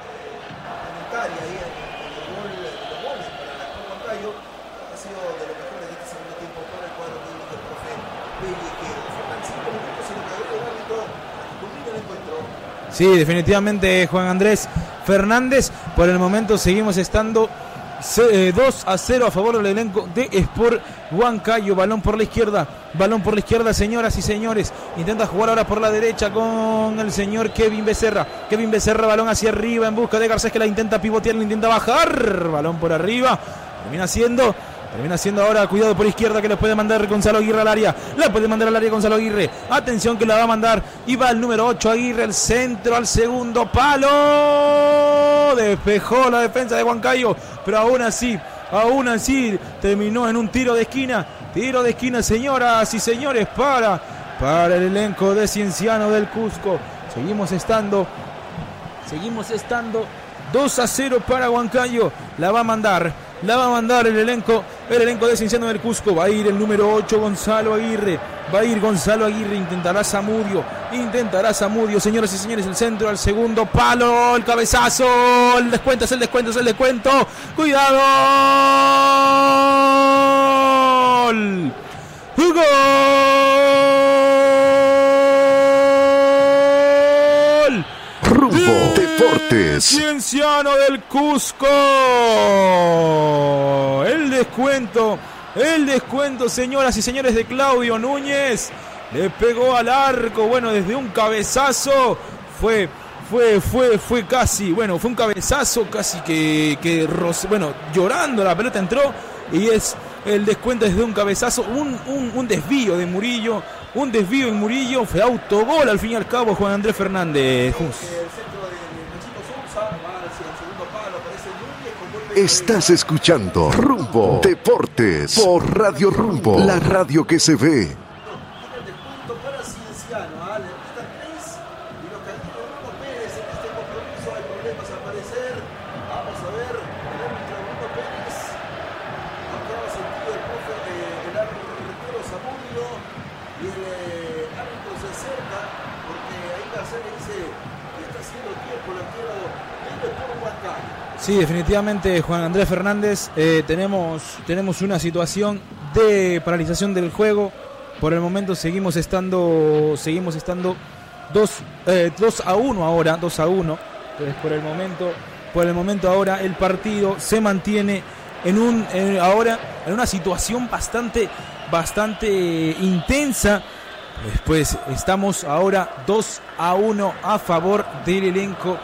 Sí, definitivamente Juan Andrés Fernández. Por el momento seguimos estando dos a cero a favor del elenco de Sport Huancayo. Balón por la izquierda, balón por la izquierda, señoras y señores. Intenta jugar ahora por la derecha con el señor Kevin Becerra. Kevin Becerra, balón hacia arriba en busca de Garcés que la intenta pivotear, la intenta bajar. Balón por arriba, termina siendo... Termina siendo ahora, cuidado por izquierda que le puede mandar Gonzalo Aguirre al área. La puede mandar al área Gonzalo Aguirre. Atención que la va a mandar. Y va el número ocho Aguirre, el centro al segundo palo. Despejó la defensa de Huancayo. Pero aún así, aún así terminó en un tiro de esquina. Tiro de esquina, señoras y señores, para, para el elenco de Cienciano del Cusco. Seguimos estando, seguimos estando dos a cero para Huancayo. La va a mandar. La va a mandar el elenco, el elenco de Cienciano del Cusco. Va a ir el número ocho, Gonzalo Aguirre. Va a ir Gonzalo Aguirre, intentará Zamudio. Intentará Zamudio, señoras y señores, el centro al segundo palo, el cabezazo, el descuento, es el descuento, es el descuento. ¡Cuidado! ¡Gol! ¡Gol! Rumbo Deportes. Cienciano del Cusco. El descuento, el descuento, señoras y señores, de Claudio Núñez. Le pegó al arco, bueno, desde un cabezazo. Fue, fue, fue, fue casi, bueno, fue un cabezazo casi que, que bueno, llorando la pelota entró. Y es el descuento desde un cabezazo, un, un, un desvío de Murillo. Un desvío en Murillo, fue autogol al fin y al cabo, Juan Andrés Fernández. Estás escuchando Rumbo Deportes por Radio Rumbo, la radio que se ve. Sí, definitivamente Juan Andrés Fernández, eh, tenemos, tenemos una situación de paralización del juego. Por el momento seguimos estando seguimos estando dos a uno ahora, dos a uno. Entonces por el momento, por el momento ahora el partido se mantiene en un en, ahora en una situación bastante bastante intensa. Después estamos ahora dos a uno a favor del elenco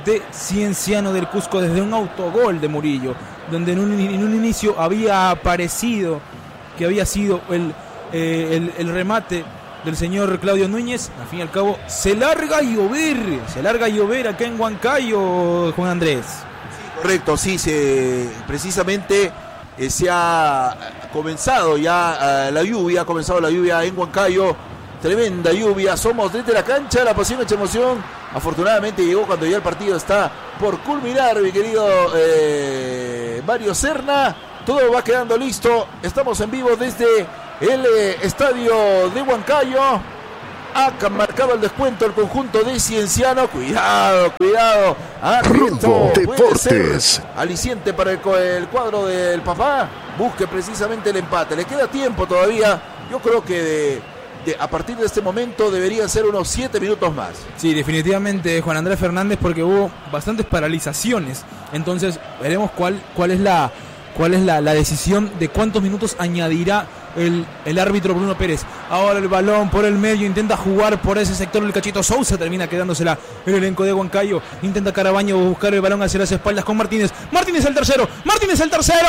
de Cienciano del Cusco desde un autogol de Murillo, donde en un, en un inicio había aparecido que había sido el, eh, el, el remate del señor Claudio Núñez. Al fin y al cabo se larga a llover, se larga a llover acá en Huancayo, Juan Andrés. Sí, correcto, sí, se, precisamente eh, se ha comenzado ya eh, la lluvia, ha comenzado la lluvia en Huancayo, tremenda lluvia, somos desde la cancha, la pasión hecha emoción, afortunadamente llegó cuando ya el partido está por culminar, mi querido eh, Mario Serna. Todo va quedando listo. Estamos en vivo desde el eh, estadio de Huancayo. Ha marcado el descuento el conjunto de Cienciano. Cuidado, cuidado. Rumbo Deportes. Aliciente para el, el cuadro del papá. Busque precisamente el empate. Le queda tiempo todavía. Yo creo que de, de, a partir de este momento deberían ser unos siete minutos más. Sí, definitivamente, Juan Andrés Fernández, porque hubo bastantes paralizaciones. Entonces veremos cuál, cuál es la... ¿Cuál es la, la decisión de cuántos minutos añadirá el, el árbitro Bruno Pérez? Ahora el balón por el medio, intenta jugar por ese sector el Cachito Sousa, termina quedándosela el elenco de Huancayo. Intenta Carabaño buscar el balón hacia las espaldas con Martínez. Martínez el tercero, Martínez el tercero.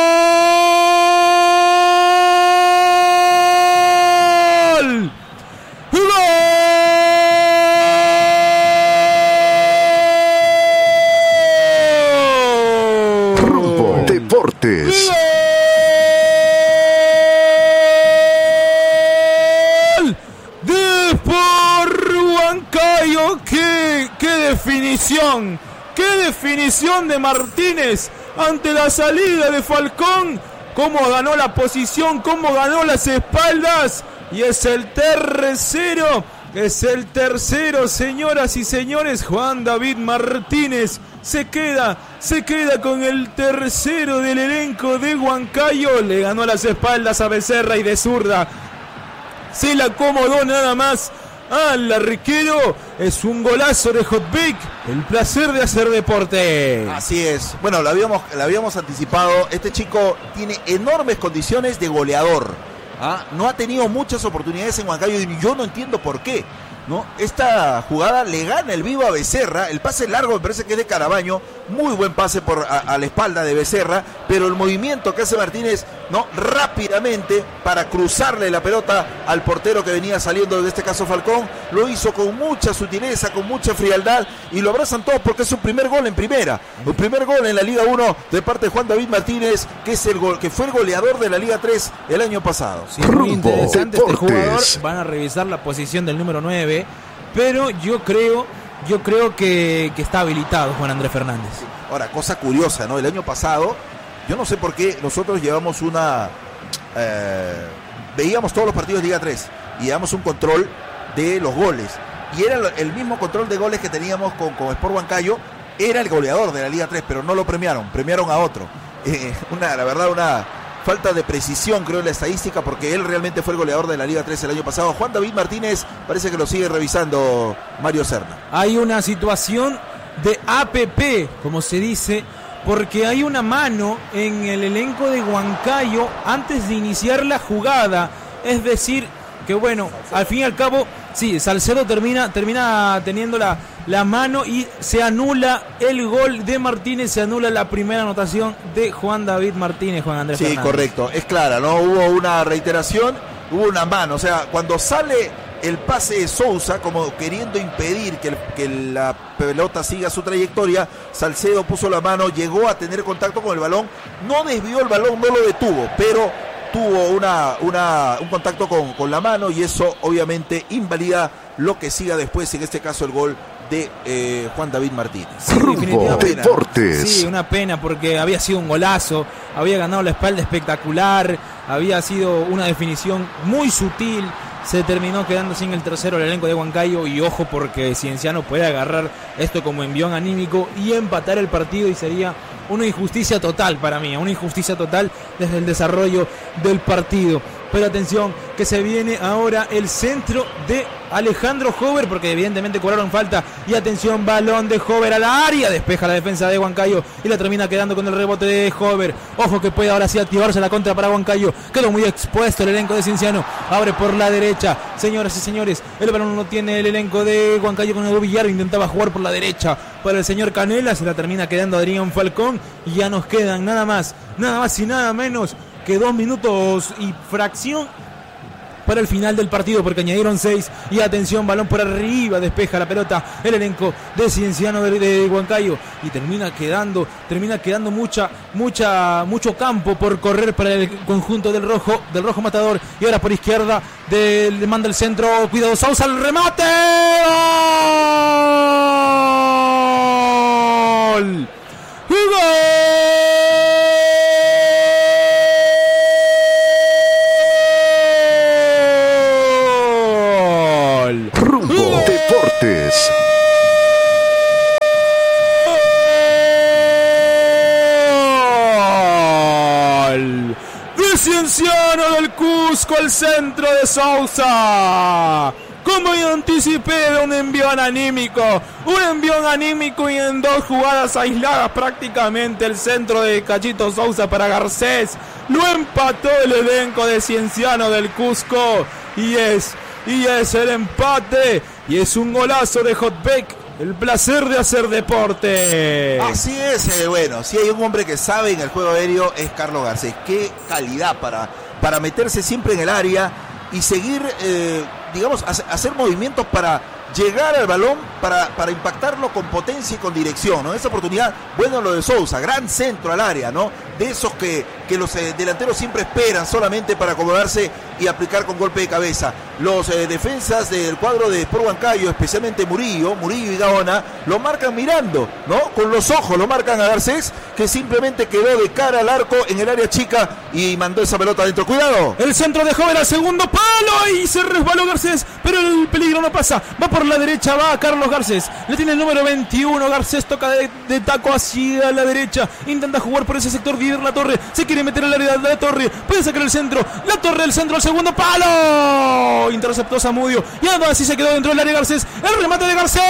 ¡Gol! ¡Gol! Deportes. ¡Gol! De por Huancayo. ¡Qué, qué definición! ¡Qué definición de Martínez ante la salida de Falcón! ¡Cómo ganó la posición! ¡Cómo ganó las espaldas! Y es el tercero. Es el tercero, señoras y señores. Juan David Martínez se queda, se queda con el tercero del elenco de Huancayo. Le ganó las espaldas a Becerra y de zurda se la acomodó nada más al arquero. Es un golazo de Hotbik. El placer de hacer deporte. Así es. Bueno, lo habíamos, lo habíamos anticipado. Este chico tiene enormes condiciones de goleador. ¿Ah? No ha tenido muchas oportunidades en Huancayo y yo no entiendo por qué, ¿no? Esta jugada le gana el vivo a Becerra. El pase largo me parece que es de Carabaño. Muy buen pase por a, a la espalda de Becerra, pero el movimiento que hace Martínez, ¿no? Rápidamente para cruzarle la pelota al portero que venía saliendo, de este caso Falcón, lo hizo con mucha sutileza, con mucha frialdad, y lo abrazan todos porque es su primer gol en primera, un primer gol en la Liga uno de parte de Juan David Martínez, que es el gol, que fue el goleador de la Liga tres el año pasado. Sí, muy interesante este jugador. Van a revisar la posición del número nueve, pero yo creo yo creo que, que está habilitado Juan Andrés Fernández. Ahora, cosa curiosa, ¿no? El año pasado, yo no sé por qué nosotros llevamos una... Eh, veíamos todos los partidos de Liga tres y llevamos un control de los goles. Y era el mismo control de goles que teníamos con, con Sport Huancayo. Era el goleador de la Liga tres, pero no lo premiaron, premiaron a otro. Eh, una, la verdad, una falta de precisión, creo, en la estadística, porque él realmente fue el goleador de la Liga tres el año pasado. Juan David Martínez parece que lo sigue revisando Mario Serna. Hay una situación de A P P, como se dice, porque hay una mano en el elenco de Huancayo antes de iniciar la jugada. Es decir, que bueno, al fin y al cabo, sí, Salcedo termina, termina teniendo la, la mano y se anula el gol de Martínez, se anula la primera anotación de Juan David Martínez, Juan Andrés Sí, Fernández. Correcto, es clara, ¿no? Hubo una reiteración, hubo una mano, o sea, cuando sale el pase de Sousa, como queriendo impedir que, el, que la pelota siga su trayectoria, Salcedo puso la mano, llegó a tener contacto con el balón, no desvió el balón, no lo detuvo, pero tuvo una, una, un contacto con, con la mano, y eso obviamente invalida lo que siga después, en este caso el gol de eh, Juan David Martínez. Sí, Rumbo Deportes. Sí, una pena, porque había sido un golazo, había ganado la espalda espectacular, había sido una definición muy sutil. Se terminó quedando sin el tercero el elenco de Huancayo, y ojo, porque Cienciano puede agarrar esto como envión anímico y empatar el partido, y sería una injusticia total para mí, una injusticia total desde el desarrollo del partido. pero atención que se viene ahora el centro de Alejandro Hover, porque evidentemente cobraron falta, y atención, balón de Hover a la área, despeja la defensa de Huancayo y la termina quedando con el rebote de Hover. Ojo que puede ahora sí activarse la contra para Huancayo, quedó muy expuesto el elenco de Cienciano, abre por la derecha, señoras y señores, el balón no tiene el elenco de Huancayo con Edu Villar, intentaba jugar por la derecha para el señor Canela, se la termina quedando Adrián Falcón, y ya nos quedan nada más, nada más y nada menos que dos minutos y fracción para el final del partido, porque añadieron seis. Y atención, balón por arriba, despeja la pelota el elenco de Cienciano de, de Huancayo, y termina quedando termina quedando mucha mucha mucho campo por correr para el conjunto del rojo del rojo matador. Y ahora por izquierda de, le manda el centro, cuidado Sousa, el remate, ¡gol! ¡Gol! Rumbo Deportes. ¡Gol! De Cienciano del Cusco, el centro de Sousa. Como yo anticipé, de un envión anímico, un envión anímico y en dos jugadas aisladas prácticamente el centro de Cachito Sousa para Garcés. Lo empató el elenco de Cienciano del Cusco y es, y es el empate y es un golazo de Hotbeck. El placer de hacer deporte. Así es, eh, bueno, si hay un hombre que sabe en el juego aéreo es Carlos Garcés. Qué calidad para, para meterse siempre en el área y seguir, eh, digamos, hacer movimientos para llegar al balón, para, para impactarlo con potencia y con dirección, ¿no? Esa oportunidad, bueno, lo de Sousa, gran centro al área, ¿no? De esos que, que los eh, delanteros siempre esperan solamente para acomodarse y aplicar con golpe de cabeza. Los eh, defensas del cuadro de Sport Huancayo, especialmente Murillo, Murillo y Gaona, lo marcan mirando, ¿no? Con los ojos lo marcan a Garcés, que simplemente quedó de cara al arco en el área chica y mandó esa pelota adentro. ¡Cuidado! El centro de Joven al segundo palo y se resbaló Garcés, pero el peligro no pasa. Va por la derecha, va a Carlos Garcés. Le tiene el número veintiuno. Garcés toca de, de taco hacia la derecha. Intenta jugar por ese sector. Didier La Torre se quiere meter al área de La Torre. Puede sacar el centro. La Torre, el centro al segundo palo. Interceptó Zamudio. Y ahora sí se quedó dentro del área Garcés. El remate de Garcés.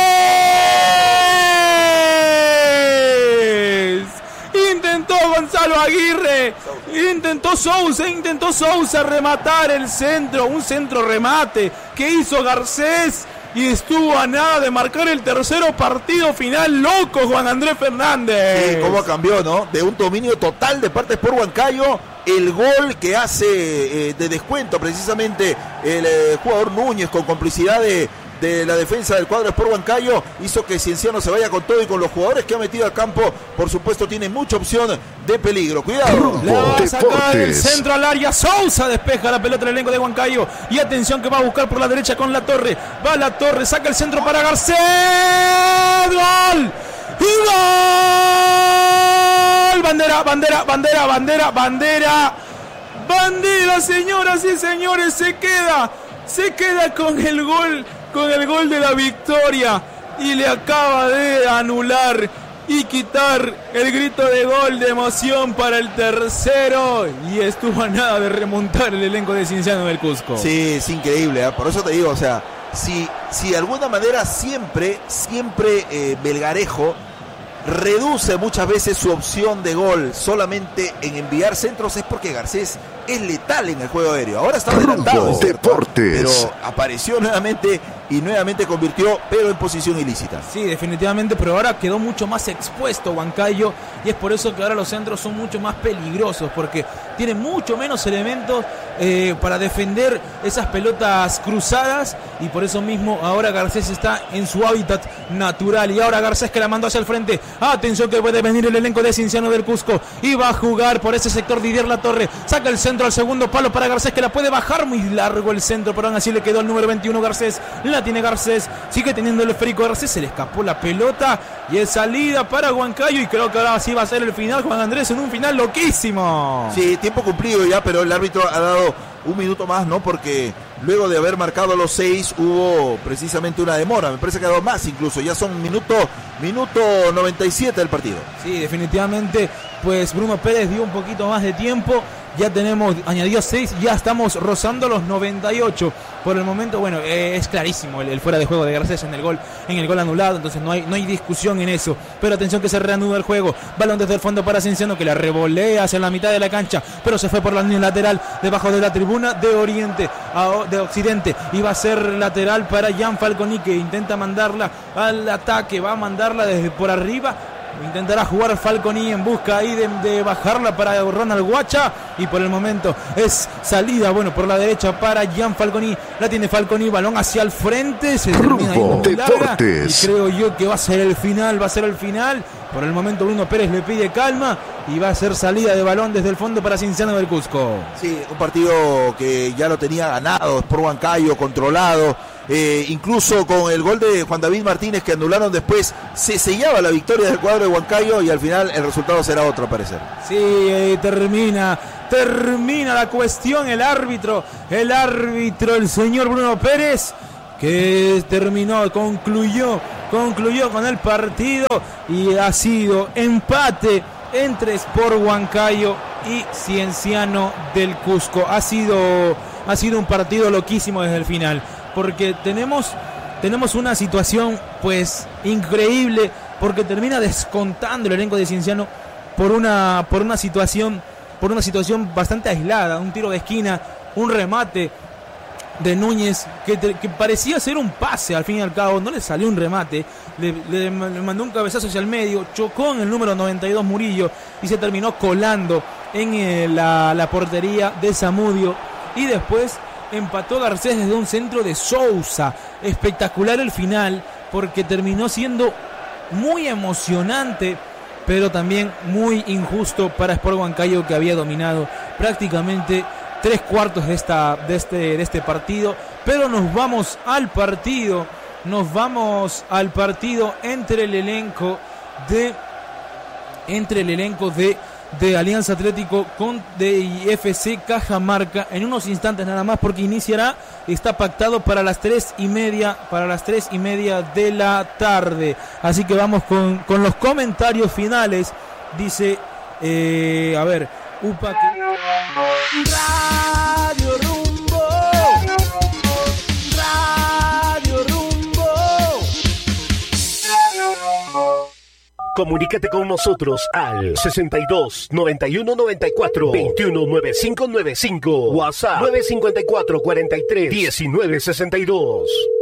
Intentó Gonzalo Aguirre, intentó Sousa, intentó Sousa rematar el centro, un centro remate que hizo Garcés y estuvo a nada de marcar el tercero partido final. Loco Juan Andrés Fernández. Sí, cómo cambió, ¿no? De un dominio total de parte por Huancayo, el gol que hace eh, de descuento precisamente el eh, jugador Núñez con complicidad de de la defensa del cuadro Sport Huancayo hizo que Cienciano se vaya con todo y con los jugadores que ha metido al campo, por supuesto tiene mucha opción de peligro. Cuidado. Le va a sacar el centro al área. Sousa despeja la pelota del elenco de Huancayo y atención que va a buscar por la derecha con La Torre. Va La Torre, saca el centro para Garcés. ¡Gol! ¡Gol! Bandera, bandera, bandera, bandera, bandera. Bandera, señoras y señores, se queda, se queda con el gol. Con el gol de la victoria y le acaba de anular y quitar el grito de gol de emoción para el tercero y estuvo a nada de remontar el elenco de Cienciano del Cusco. Sí, es increíble, ¿eh? Por eso te digo, o sea, si, si de alguna manera siempre, siempre eh, Belgarejo reduce muchas veces su opción de gol solamente en enviar centros, es porque Garcés es letal en el juego aéreo. Ahora está adelantado, Rumbo Deportes, pero apareció nuevamente y nuevamente convirtió, pero en posición ilícita. Sí, definitivamente, pero ahora quedó mucho más expuesto Huancayo y es por eso que ahora los centros son mucho más peligrosos, porque tiene mucho menos elementos eh, para defender esas pelotas cruzadas y por eso mismo ahora Garcés está en su hábitat natural. Y ahora Garcés que la mandó hacia el frente. Atención que puede venir el elenco de Cienciano del Cusco y va a jugar por ese sector Didier La Torre. Saca el centro al segundo palo para Garcés que la puede bajar muy largo el centro, pero aún así le quedó el número veintiuno Garcés. La tiene Garcés, sigue teniendo el esférico Garcés, se le escapó la pelota y es salida para Huancayo y creo que ahora sí va a ser el final, Juan Andrés, en un final loquísimo. Sí, tiempo cumplido ya, pero el árbitro ha dado un minuto más, ¿no? Porque luego de haber marcado los seis hubo precisamente una demora, me parece que ha dado más incluso, ya son minuto, minuto noventa y siete del partido. Sí, definitivamente, pues Bruno Pérez dio un poquito más de tiempo, ya tenemos, añadió seis, ya estamos rozando los noventa y ocho. Por el momento, bueno, eh, es clarísimo el, el fuera de juego de Garcés en el gol, en el gol anulado, entonces no hay, no hay discusión en eso. Pero atención que se reanuda el juego. Balón desde el fondo para Cienciano, que la revolea hacia la mitad de la cancha, pero se fue por la línea lateral, debajo de la tribuna de Oriente, a, de Occidente, y va a ser lateral para Jan Falconi, que intenta mandarla al ataque, va a mandarla desde por arriba. Intentará jugar Falconi en busca ahí de, de bajarla para Ronald Guacha, y por el momento es salida, bueno, por la derecha para Jan Falconi. La tiene Falconi, balón hacia el frente, se termina ahí muy larga, y creo yo que va a ser el final, va a ser el final. Por el momento Bruno Pérez le pide calma y va a ser salida de balón desde el fondo para Cienciano del Cusco. Sí, un partido que ya lo tenía ganado por Huancayo, controlado. Eh, incluso con el gol de Juan David Martínez que anularon después, se sellaba la victoria del cuadro de Huancayo, y al final el resultado será otro, al parecer. Sí, eh, termina, termina la cuestión, el árbitro, el árbitro, el señor Bruno Pérez, que terminó, concluyó, concluyó con el partido, y ha sido empate entre Sport Huancayo y Cienciano del Cusco. Ha sido, ha sido un partido loquísimo desde el final, porque tenemos, tenemos una situación pues increíble, porque termina descontando el elenco de Cienciano por una, por una situación, por una situación bastante aislada, un tiro de esquina, un remate de Núñez que, te, que parecía ser un pase, al fin y al cabo no le salió un remate, le, le, le mandó un cabezazo hacia el medio, chocó en el número noventa y dos Murillo y se terminó colando en eh, la, la portería de Zamudio, y después empató Garcés desde un centro de Sousa. Espectacular el final, porque terminó siendo muy emocionante, pero también muy injusto para Sport Huancayo, que había dominado prácticamente tres cuartos de, esta, de, este, de este partido. Pero nos vamos al partido, nos vamos al partido entre el elenco de entre el elenco de de Alianza Atlético con de F C Cajamarca en unos instantes nada más, porque iniciará, está pactado para las tres y media, para las tres y media de la tarde. Así que vamos con, con los comentarios finales. Dice, eh, a ver, Upa que... Radio Rumbo, Radio Rumbo. Comunícate con nosotros al sesenta y dos, noventa y uno, noventa y cuatro, veintiuno, noventa y cinco noventa y cinco. WhatsApp nueve cinco cuatro, cuarenta y tres, diecinueve sesenta y dos.